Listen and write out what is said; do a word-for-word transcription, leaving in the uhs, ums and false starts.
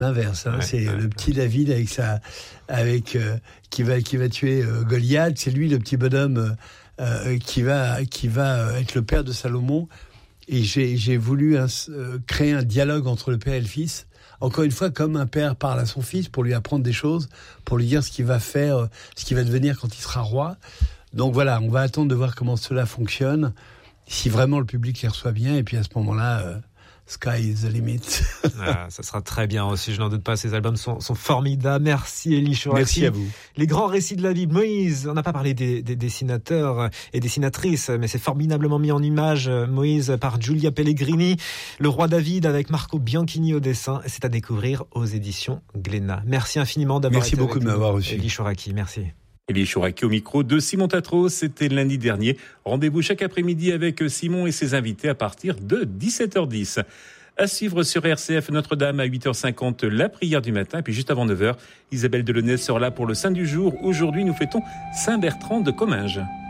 L'inverse, hein, Ouais, c'est ouais, le ouais. petit David avec sa, avec euh, qui va qui va tuer euh, Goliath. C'est lui le petit bonhomme euh, qui va qui va être le père de Salomon. Et j'ai j'ai voulu un, euh, créer un dialogue entre le père et le fils. Encore une fois, comme un père parle à son fils pour lui apprendre des choses, pour lui dire ce qu'il va faire, euh, ce qu'il va devenir quand il sera roi. Donc voilà, on va attendre de voir comment cela fonctionne, si vraiment le public les reçoit bien. Et puis à ce moment-là. Euh, Sky is the limit. Ah, ça sera très bien aussi, je n'en doute pas. Ces albums sont, sont formidables. Merci Élie Chouraqui. Merci à vous. Les grands récits de la Bible. Moïse, on n'a pas parlé des, des dessinateurs et dessinatrices, mais c'est formidablement mis en image. Moïse par Giulia Pellegrini, le roi David avec Marco Bianchini au dessin. C'est à découvrir aux éditions Glénat. Merci infiniment d'avoir Merci été beaucoup avec de nous. m'avoir reçu. Élie Chouraqui, merci. Élie Chouraqui au micro de Simon Tatro, c'était lundi dernier. Rendez-vous chaque après-midi avec Simon et ses invités à partir de dix-sept heures dix. À suivre sur R C F Notre-Dame à huit heures cinquante, la prière du matin. Et puis juste avant neuf heures, Isabelle Delaunay sera là pour le Saint du jour. Aujourd'hui, nous fêtons Saint Bertrand de Comminges.